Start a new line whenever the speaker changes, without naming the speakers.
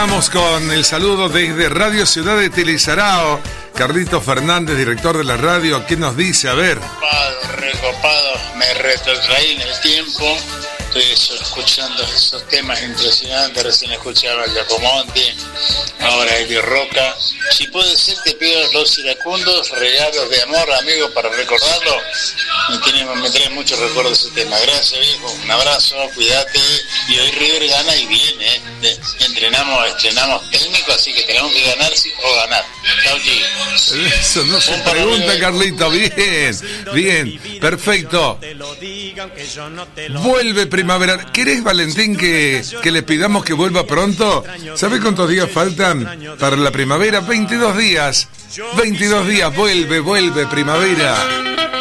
Vamos con el saludo desde Radio Ciudad de Tilizarao. Carlito Fernández, director de la radio, ¿qué nos dice? A ver.
Recopado, me retrotraí en el tiempo. Estoy escuchando esos temas impresionantes. Recién escuchaba a Giacomonti, ahora Elio Roca. Si puede ser, te pido los iracundos, regalos de amor, amigo, para recordarlo. Me trae muchos recuerdos ese tema. Gracias, viejo. Un abrazo, cuídate. Y hoy River gana y viene. Estrenamos técnico, así que tenemos que ganar sí o ganar. Chau, chicos.
Eso no se pregunta, Carlito. Bien, perfecto. Vuelve primavera. ¿Querés, Valentín, que le pidamos que vuelva pronto? ¿Sabés cuántos días faltan para la primavera? 22 días. 22 días. Vuelve primavera.